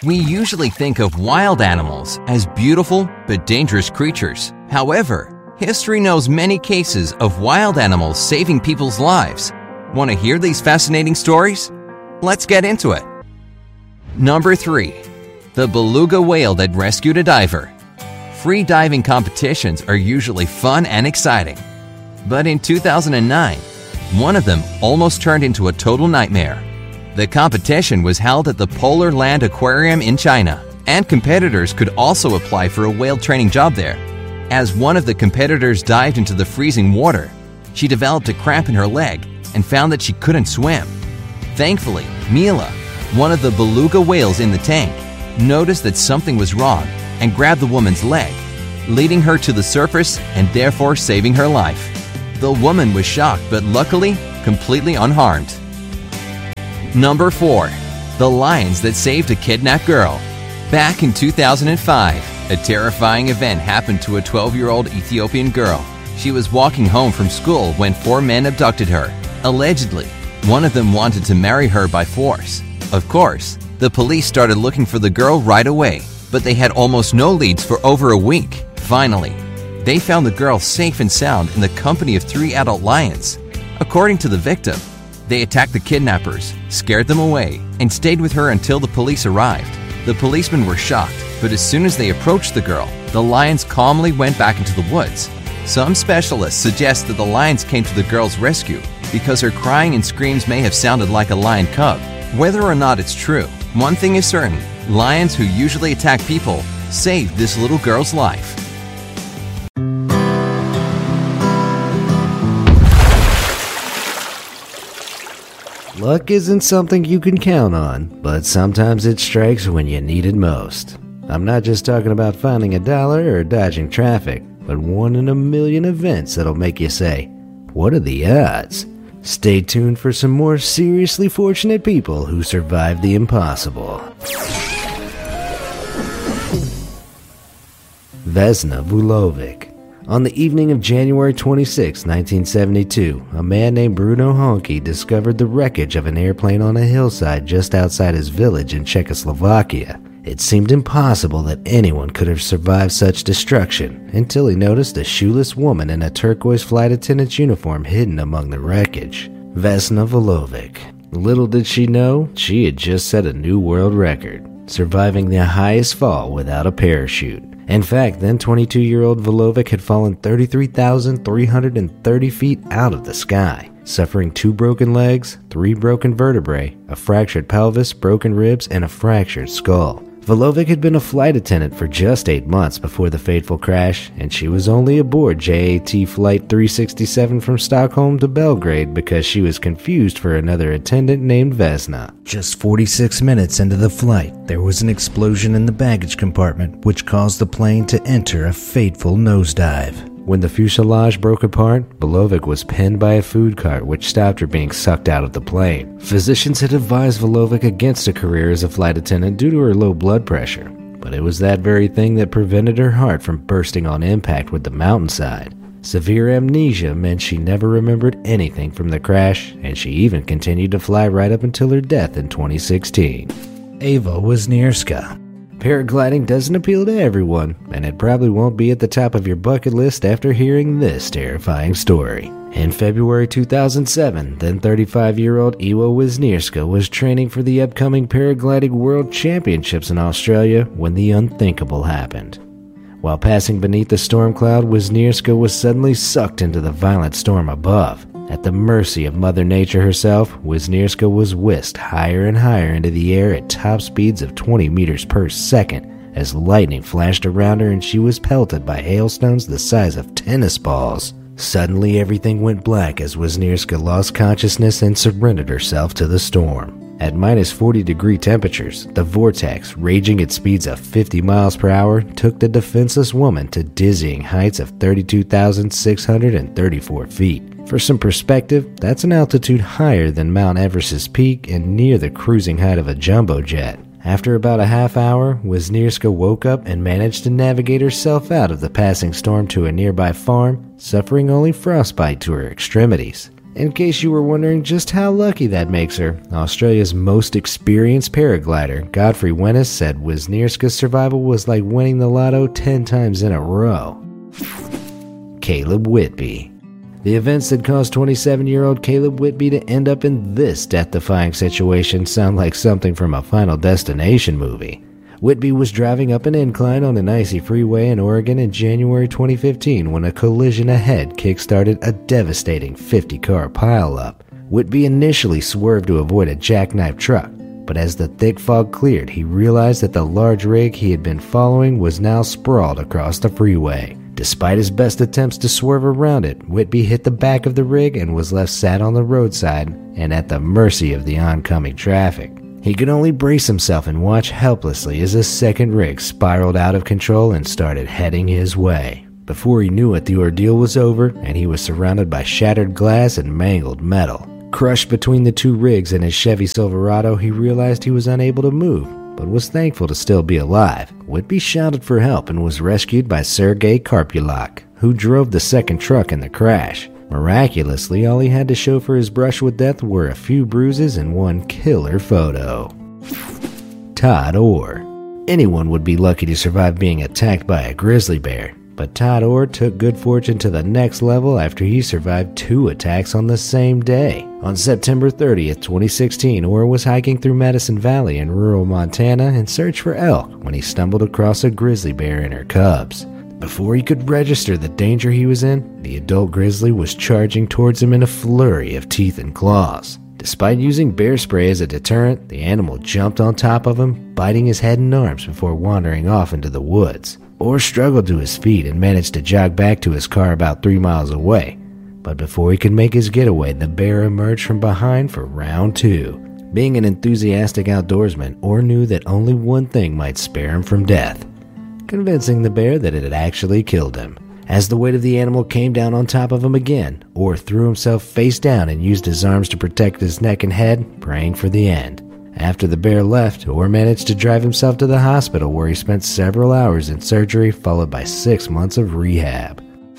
We usually think of wild animals as beautiful but dangerous creatures. However, history knows many cases of wild animals saving people's lives. Want to hear these fascinating stories? Let's get into it. Number 3. The beluga whale that rescued a diver. Free diving competitions are usually fun and exciting. But in 2009, one of them almost turned into a total nightmare. The competition was held at the Polar Land Aquarium in China, and competitors could also apply for a whale training job there. As one of the competitors dived into the freezing water, she developed a cramp in her leg and found that she couldn't swim. Thankfully, Mila, one of the beluga whales in the tank, noticed that something was wrong and grabbed the woman's leg, leading her to the surface and therefore saving her life. The woman was shocked but luckily completely unharmed. Number 4. The lions that saved a kidnapped girl. Back in 2005, a terrifying event happened to a 12-year-old Ethiopian girl. She was walking home from school when 4 men abducted her. Allegedly, one of them wanted to marry her by force. Of course, the police started looking for the girl right away, but they had almost no leads for over a week. Finally, they found the girl safe and sound in the company of 3 adult lions. According to the victim, they attacked the kidnappers, scared them away, and stayed with her until the police arrived. The policemen were shocked, but as soon as they approached the girl, the lions calmly went back into the woods. Some specialists suggest that the lions came to the girl's rescue because her crying and screams may have sounded like a lion cub. Whether or not it's true, one thing is certain: lions who usually attack people saved this little girl's life. Luck isn't something you can count on, but sometimes it strikes when you need it most. I'm not just talking about finding a dollar or dodging traffic, but 1 in a million events that'll make you say, what are the odds? Stay tuned for some more seriously fortunate people who survived the impossible. Vesna Vulovic. On the evening of January 26, 1972, a man named Bruno Honky discovered the wreckage of an airplane on a hillside just outside his village in Czechoslovakia. It seemed impossible that anyone could have survived such destruction until he noticed a shoeless woman in a turquoise flight attendant's uniform hidden among the wreckage. Vesna Vulovic. Little did she know, she had just set a new world record, surviving the highest fall without a parachute. In fact, then 22-year-old Vulovic had fallen 33,330 feet out of the sky, suffering 2 broken legs, 3 broken vertebrae, a fractured pelvis, broken ribs, and a fractured skull. Vulovic had been a flight attendant for just 8 months before the fateful crash, and she was only aboard JAT Flight 367 from Stockholm to Belgrade because she was confused for another attendant named Vesna. Just 46 minutes into the flight, there was an explosion in the baggage compartment which caused the plane to enter a fateful nosedive. When the fuselage broke apart, Vulovic was pinned by a food cart which stopped her being sucked out of the plane. Physicians had advised Vulovic against a career as a flight attendant due to her low blood pressure, but it was that very thing that prevented her heart from bursting on impact with the mountainside. Severe amnesia meant she never remembered anything from the crash, and she even continued to fly right up until her death in 2016. Eva Wisniewska. Paragliding doesn't appeal to everyone, and it probably won't be at the top of your bucket list after hearing this terrifying story. In February 2007, then 35-year-old Ewa Wisniewska was training for the upcoming Paragliding World Championships in Australia when the unthinkable happened. While passing beneath the storm cloud, Wisniewska was suddenly sucked into the violent storm above. At the mercy of Mother Nature herself, Wisniewska was whisked higher and higher into the air at top speeds of 20 meters per second as lightning flashed around her and she was pelted by hailstones the size of tennis balls. Suddenly everything went black as Wisniewska lost consciousness and surrendered herself to the storm. At minus 40-degree temperatures, the vortex, raging at speeds of 50 miles per hour, took the defenseless woman to dizzying heights of 32,634 feet. For some perspective, that's an altitude higher than Mount Everest's peak and near the cruising height of a jumbo jet. After about a half hour, Wisniewska woke up and managed to navigate herself out of the passing storm to a nearby farm, suffering only frostbite to her extremities. In case you were wondering just how lucky that makes her, Australia's most experienced paraglider, Godfrey Wennis, said Wisniewska's survival was like winning the lotto 10 times in a row. Caleb Whitby. The events that caused 27-year-old Caleb Whitby to end up in this death-defying situation sound like something from a Final Destination movie. Whitby was driving up an incline on an icy freeway in Oregon in January 2015 when a collision ahead kick-started a devastating 50-car pileup. Whitby initially swerved to avoid a jackknife truck, but as the thick fog cleared, he realized that the large rig he had been following was now sprawled across the freeway. Despite his best attempts to swerve around it, Whitby hit the back of the rig and was left sat on the roadside and at the mercy of the oncoming traffic. He could only brace himself and watch helplessly as a second rig spiraled out of control and started heading his way. Before he knew it, the ordeal was over and he was surrounded by shattered glass and mangled metal. Crushed between the two rigs and his Chevy Silverado, he realized he was unable to move, but was thankful to still be alive. Whitby shouted for help and was rescued by Sergei Karpulak, who drove the second truck in the crash. Miraculously, all he had to show for his brush with death were a few bruises and one killer photo. Todd Orr. Anyone would be lucky to survive being attacked by a grizzly bear, but Todd Orr took good fortune to the next level after he survived 2 attacks on the same day. On September 30th, 2016, Orr was hiking through Madison Valley in rural Montana in search for elk when he stumbled across a grizzly bear and her cubs. Before he could register the danger he was in, the adult grizzly was charging towards him in a flurry of teeth and claws. Despite using bear spray as a deterrent, the animal jumped on top of him, biting his head and arms before wandering off into the woods. Orr struggled to his feet and managed to jog back to his car about 3 miles away. But before he could make his getaway, the bear emerged from behind for round 2. Being an enthusiastic outdoorsman, Orr knew that only one thing might spare him from death: convincing the bear that it had actually killed him. As the weight of the animal came down on top of him again, Orr threw himself face down and used his arms to protect his neck and head, praying for the end. After the bear left, Orr managed to drive himself to the hospital where he spent several hours in surgery followed by 6 months of rehab.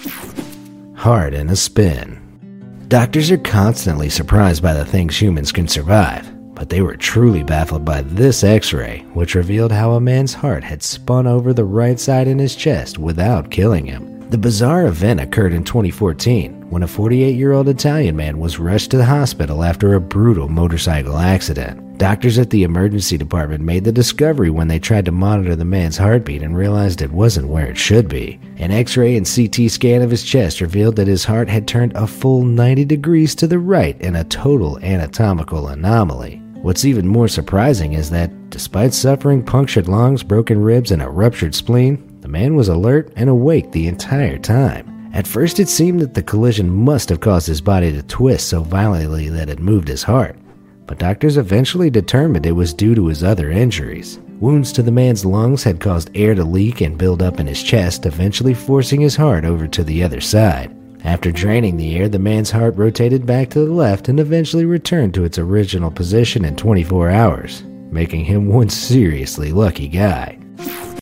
Heart in a spin. Doctors are constantly surprised by the things humans can survive, but they were truly baffled by this x-ray, which revealed how a man's heart had spun over the right side in his chest without killing him. The bizarre event occurred in 2014 when a 48-year-old Italian man was rushed to the hospital after a brutal motorcycle accident. Doctors at the emergency department made the discovery when they tried to monitor the man's heartbeat and realized it wasn't where it should be. An x-ray and CT scan of his chest revealed that his heart had turned a full 90 degrees to the right in a total anatomical anomaly. What's even more surprising is that, despite suffering punctured lungs, broken ribs, and a ruptured spleen, the man was alert and awake the entire time. At first it seemed that the collision must have caused his body to twist so violently that it moved his heart, but doctors eventually determined it was due to his other injuries. Wounds to the man's lungs had caused air to leak and build up in his chest, eventually forcing his heart over to the other side. After draining the air, the man's heart rotated back to the left and eventually returned to its original position in 24 hours, making him one seriously lucky guy.